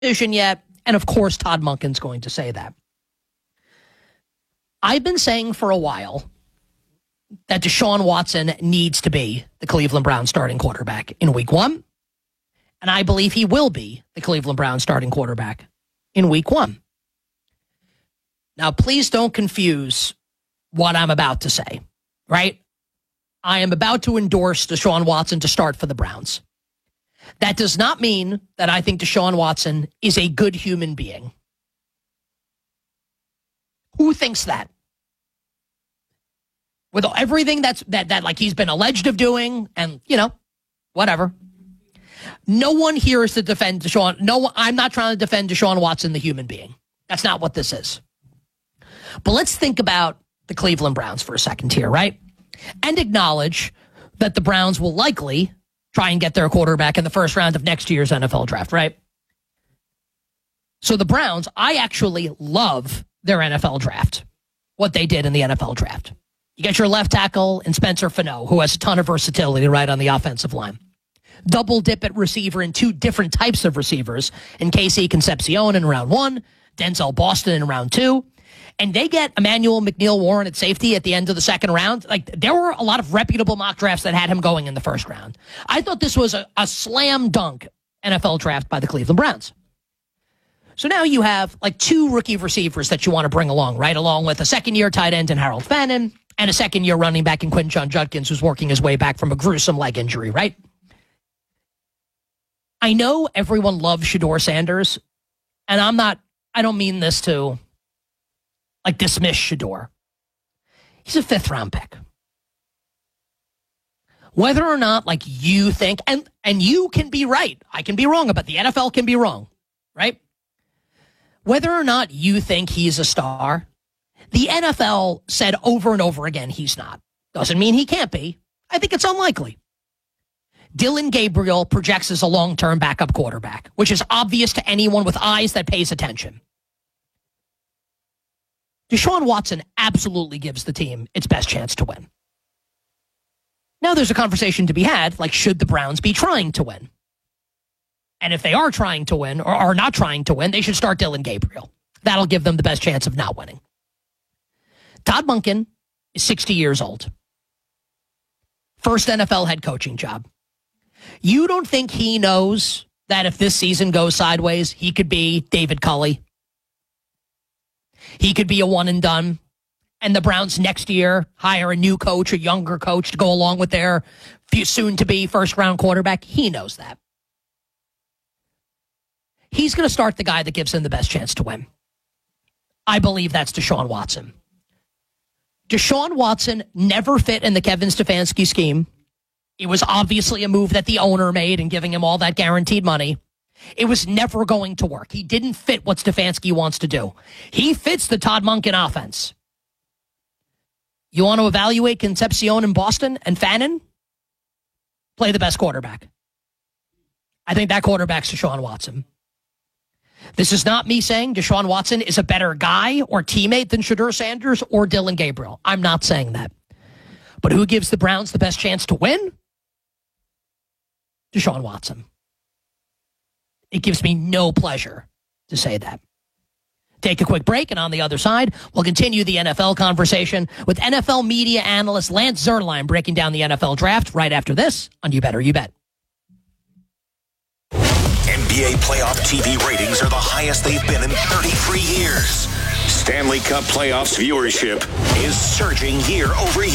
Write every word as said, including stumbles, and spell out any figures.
decision yet. And of course, Todd Monken's going to say that. I've been saying for a while that Deshaun Watson needs to be the Cleveland Browns starting quarterback in week one. And I believe he will be the Cleveland Browns starting quarterback in week one. Now, please don't confuse what I'm about to say, right? I am about to endorse Deshaun Watson to start for the Browns. That does not mean that I think Deshaun Watson is a good human being. Who thinks that? With everything that's that that like he's been alleged of doing, and you know, whatever. No one here is to defend Deshaun. No, I'm not trying to defend Deshaun Watson, the human being. That's not what this is. But let's think about the Cleveland Browns for a second here, right? And acknowledge that the Browns will likely try and get their quarterback in the first round of next year's N F L draft, right? So the Browns, I actually love their N F L draft, what they did in the N F L draft. You get your left tackle in Spencer Fano, who has a ton of versatility right on the offensive line. Double dip at receiver in two different types of receivers, in Casey Concepcion in round one, Denzel Boston in round two. And they get Emmanuel McNeil-Warren at safety at the end of the second round. Like, there were a lot of reputable mock drafts that had him going in the first round. I thought this was a, a slam dunk N F L draft by the Cleveland Browns. So now you have like two rookie receivers that you want to bring along, right? Along with a second-year tight end in Harold Fannin and a second-year running back in Quinton Judkins, who's working his way back from a gruesome leg injury, right? I know everyone loves Shedeur Sanders, and I'm not, I don't mean this to like dismiss Shedeur. He's a fifth round pick. Whether or not like you think, and, and you can be right, I can be wrong, but the N F L can be wrong, right? Whether or not you think he's a star, the N F L said over and over again he's not. Doesn't mean he can't be. I think it's unlikely. Dylan Gabriel projects as a long-term backup quarterback, which is obvious to anyone with eyes that pays attention. Deshaun Watson absolutely gives the team its best chance to win. Now there's a conversation to be had, like should the Browns be trying to win? And if they are trying to win or are not trying to win, they should start Dylan Gabriel. That'll give them the best chance of not winning. Todd Monken is sixty years old. First N F L head coaching job. You don't think he knows that if this season goes sideways, he could be David Culley? He could be a one and done. And the Browns next year hire a new coach, a younger coach to go along with their soon-to-be first-round quarterback. He knows that. He's going to start the guy that gives him the best chance to win. I believe that's Deshaun Watson. Deshaun Watson never fit in the Kevin Stefanski scheme. It was obviously a move that the owner made in giving him all that guaranteed money. It was never going to work. He didn't fit what Stefanski wants to do. He fits the Todd Monken offense. You want to evaluate Concepcion in Boston and Fannin? Play the best quarterback. I think that quarterback's Deshaun Watson. This is not me saying Deshaun Watson is a better guy or teammate than Shedeur Sanders or Dylan Gabriel. I'm not saying that. But who gives the Browns the best chance to win? Deshaun Watson. It gives me no pleasure to say that. Take a quick break, and on the other side, we'll continue the N F L conversation with N F L media analyst Lance Zierlein breaking down the N F L draft right after this on You Better You Bet. N B A playoff T V ratings are the highest they've been in thirty-three years. Stanley Cup playoffs viewership is surging year over year.